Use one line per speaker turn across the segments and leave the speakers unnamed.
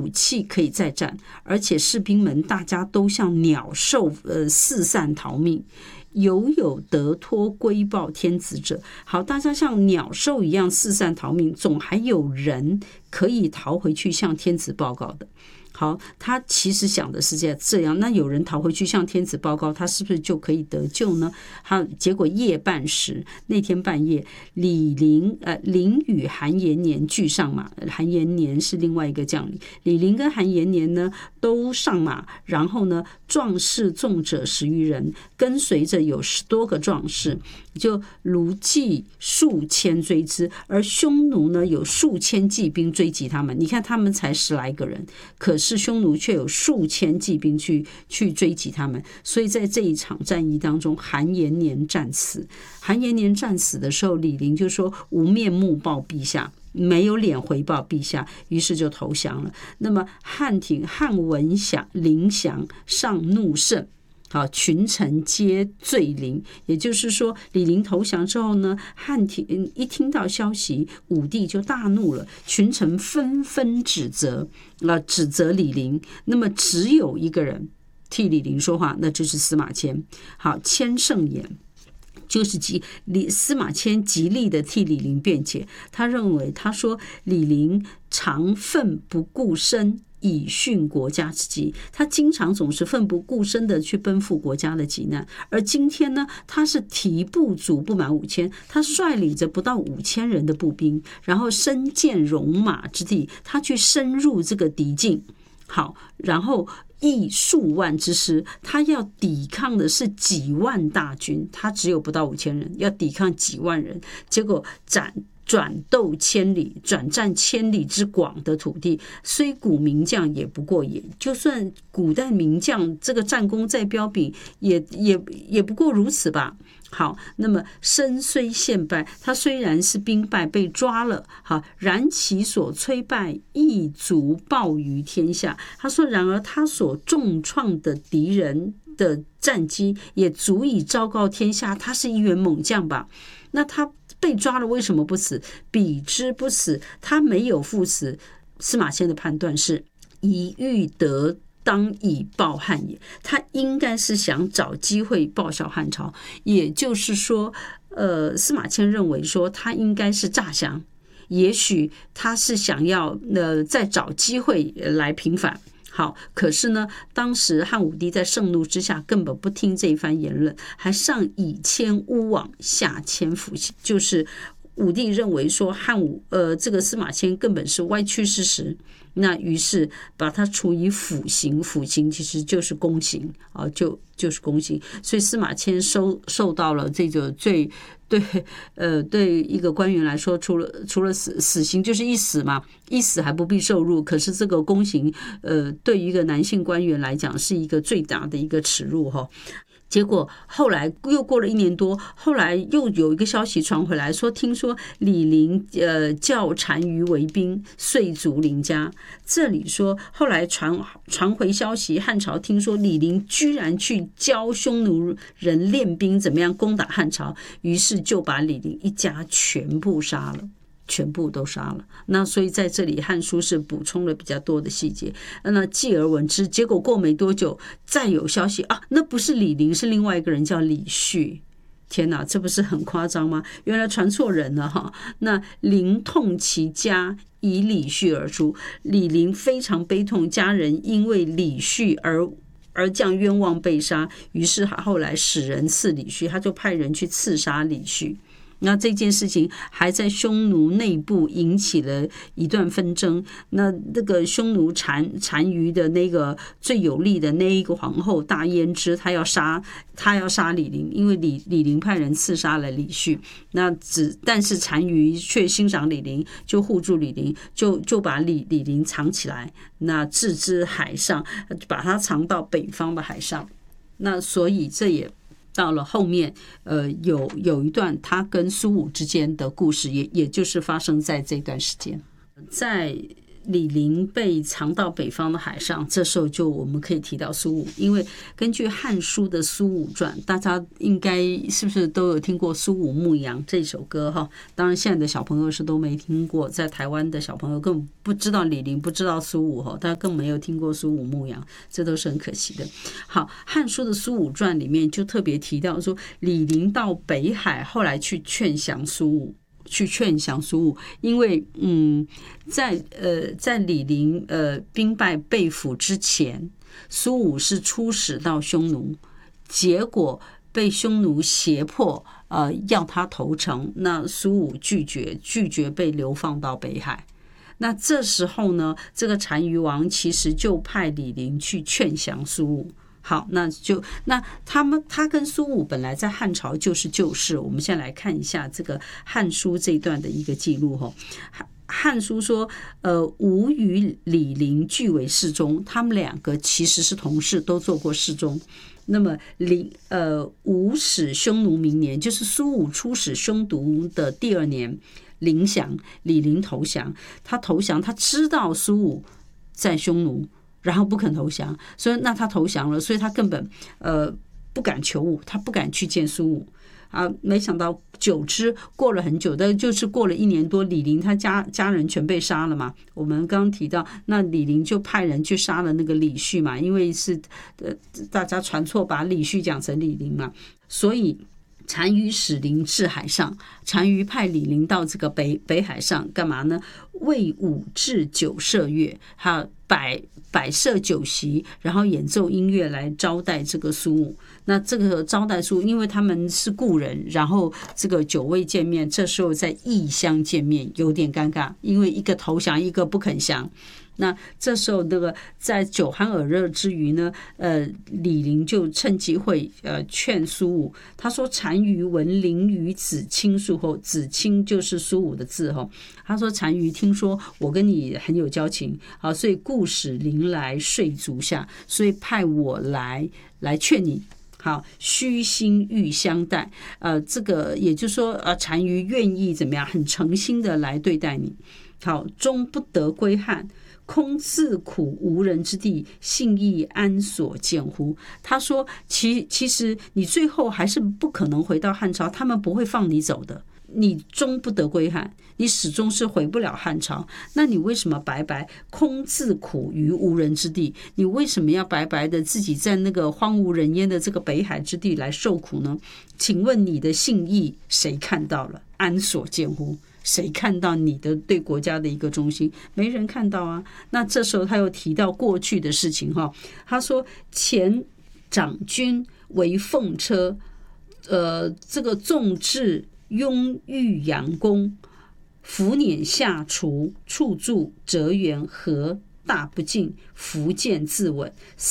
武器可以再战，而且士兵们大家都像鸟兽四散逃命。有得脱归报天子者，好，大家像鸟兽一样四散逃命，总还有人可以逃回去向天子报告的。好，他其实想的是这样，那有人逃回去向天子报告，他是不是就可以得救呢？结果夜半时，那天半夜，凌与韩延年俱上马，韩延年是另外一个将领，李陵跟韩延年呢都上马，然后呢壮士众者10余人，跟随着有10多个壮士，就卢骑数千追之，而匈奴呢有数千骑兵追击他们。你看他们才10来个人，可是匈奴却有数千骑兵去追击他们。所以在这一场战役当中，韩延年战死。韩延年战死的时候，李陵就说无面目报陛下，没有脸回报陛下，于是就投降了。那么汉闻陵降，上怒甚。好，群臣皆罪陵，也就是说，李陵投降之后呢，汉廷一听到消息，武帝就大怒了，群臣纷纷指责李陵。那么只有一个人替李陵说话，那就是司马迁。好，迁圣言。就是司马迁极力的替李陵辩解，他说李陵常奋不顾身以殉国家之急，他经常总是奋不顾身的去奔赴国家的急难，而今天呢，他是提部族不满5000，他率领着不到5000人的步兵，然后身见戎马之地，他去深入这个敌境。好，然后役数万之师，他要抵抗的是几万大军，他只有不到5000人，要抵抗几万人，结果转战千里之广的土地，虽古名将也不过也，就算古代名将这个战功再彪炳，也不过如此吧。好，那么身虽陷败，他虽然是兵败被抓了，好，然其所摧败亦足报于天下。他说，然而他所重创的敌人的战绩也足以昭告天下，他是一员猛将吧？那他被抓了，为什么不死？彼之不死，他没有赴死。司马迁的判断是：一欲得，当以报汉也。他应该是想找机会报效汉朝，也就是说，司马迁认为说他应该是诈降，也许他是想要再找机会来平反。好，可是呢，当时汉武帝在盛怒之下根本不听这一番言论，还上以迁巫网，下迁腐刑，就是武帝认为说这个司马迁根本是歪曲事实，那于是把他处以腐刑，腐刑其实就是宫刑啊，就是宫刑，所以司马迁受到了这个对一个官员来说，除了死刑就是一死嘛，一死还不必受辱。可是这个宫刑，对于一个男性官员来讲，是一个最大的一个耻辱哈。结果后来又过了1年多，后来又有一个消息传回来说，听说李陵教单于为兵，遂卒陵家。这里说后来传回消息，汉朝听说李陵居然去教匈奴人练兵，怎么样攻打汉朝，于是就把李陵一家全部杀了。全部都杀了。那所以在这里《汉书》是补充了比较多的细节。那继而闻之，结果过没多久，再有消息啊，那不是李陵，是另外一个人叫李旭。天哪，这不是很夸张吗？原来传错人了哈。那陵痛其家，以李旭而出。李陵非常悲痛，家人因为李旭而将冤枉被杀，于是他后来使人刺李旭，他就派人去刺杀李旭。那这件事情还在匈奴内部引起了一段纷争。那个匈奴单于的那个最有力的那一个皇后大胭脂，她要杀李陵，因为李陵派人刺杀了李旭。但是单于却欣赏李陵，就护住李陵，就把李陵藏起来，那置之海上，把它藏到北方的海上。那所以这也到了后面，有一段他跟苏武之间的故事，也就是发生在这段时间。在李陵被藏到北方的海上，这时候就我们可以提到苏武，因为根据《汉书》的《苏武传》，大家应该是不是都有听过《苏武牧羊》这首歌哈？当然，现在的小朋友是都没听过，在台湾的小朋友根本不知道李陵，不知道苏武哈，大家更没有听过《苏武牧羊》，这都是很可惜的。好，《汉书》的《苏武传》里面就特别提到说，李陵到北海，后来去劝降苏武。因为在李陵兵败被俘之前，苏武是出使到匈奴，结果被匈奴胁迫要他投诚，那苏武拒绝被流放到北海。那这时候呢，这个单于王其实就派李陵去劝降苏武。好，那他跟苏武本来在汉朝就是旧事。我们先来看一下这个《汉书》这一段的一个记录哈。汉书说，吴与李陵俱为侍中，他们两个其实是同事，都做过侍中。那么吴使匈奴明年，就是苏武出使匈奴的第2年，临降，李陵投降。他知道苏武在匈奴，然后不肯投降，所以那他投降了，所以他根本不敢求武，他不敢去见苏武啊。没想到久之过了很久，但就是过了1年多，李陵他家人全被杀了嘛。我们刚刚提到，那李陵就派人去杀了那个李旭嘛，因为是大家传错把李旭讲成李陵嘛，所以单于使陵至海上，单于派李陵到这个北海上干嘛呢？为武置酒设乐，还有摆设酒席，然后演奏音乐来招待这个苏武。那这个招待苏武，因为他们是故人，然后这个久未见面，这时候在异乡见面有点尴尬，因为一个投降，一个不肯降。那这时候那个在酒酣耳热之余呢，李陵就趁机会劝苏武。他说：“单于闻陵与子卿术后，子卿就是苏武的字哈。他说单于听说我跟你很有交情，好，所以故使陵来睡足下，所以派我来劝你。”好，虚心欲相待，这个也就是说，单于愿意怎么样，很诚心的来对待你。好，终不得归汉。空自苦无人之地，信义安所见乎？他说其实你最后还是不可能回到汉朝，他们不会放你走的。你终不得归汉，你始终是回不了汉朝。那你为什么白空自苦于无人之地？你为什么要白的自己在那个荒无人烟的这个北海之地来受苦呢？请问你的信义谁看到了？安所见乎？谁看到你的对国家的一个忠心？没人看到啊。那这时候他又提到过去的事情哈，他说前长君为奉车，这个纵至雍豫阳宫，伏辇下厨，处住折原河大不尽，福建自刎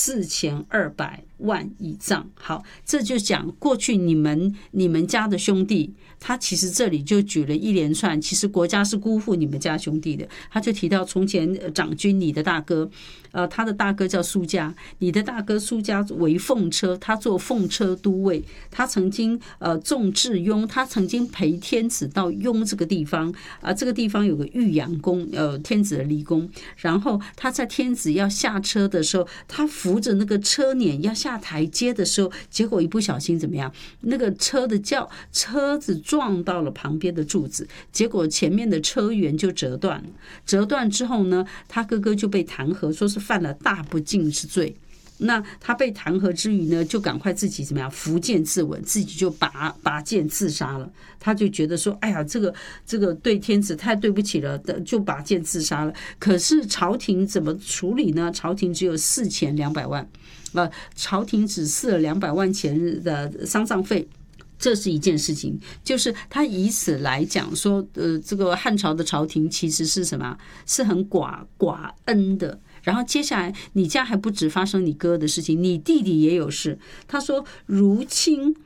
4200万以葬。好，这就讲过去你们家的兄弟，他其实这里就举了一连串，其实国家是辜负你们家兄弟的。他就提到从前长君你的大哥，他的大哥叫苏家，你的大哥苏家为奉车，他做奉车都尉，他曾经纵至雍，他曾经陪天子到雍这个地方这个地方有个玉阳宫，天子的离宫，然后他在天子要下车的时候，他扶着那个车辇要下台阶的时候，结果一不小心怎么样？那个车子撞到了旁边的柱子，结果前面的车辕就折断了。折断之后呢，他哥哥就被弹劾，说是犯了大不敬之罪。那他被弹劾之余呢，就赶快自己怎么样伏剑自刎，自己就拔剑自杀了。他就觉得说，哎呀，这个对天子太对不起了，就拔剑自杀了。可是朝廷怎么处理呢？朝廷只有4200万，朝廷只赐了200万钱的丧葬费。这是一件事情，就是他以此来讲说，这个汉朝的朝廷其实是什么？是很寡恩的。然后接下来，你家还不止发生你哥的事情，你弟弟也有事。他说：“如卿，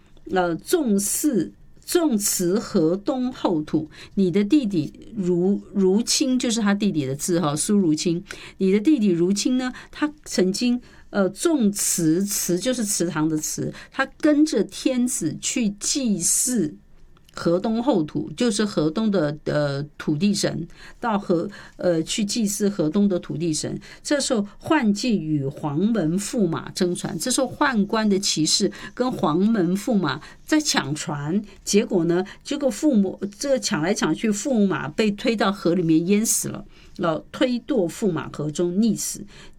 纵祠河东后土。”你的弟弟如卿就是他弟弟的字哈，苏如卿。你的弟弟如卿呢，他曾经。纵祠就是祠堂的祠，他跟着天子去祭祀河东后土，就是河东的土地神，到去祭祀河东的土地神。这时候浣祭与黄门驸马争船，这时候宦官的骑士跟黄门驸马在抢船，结果呢，这个抢来抢去，驸马被推到河里面淹死了。推堕驸马河中溺死。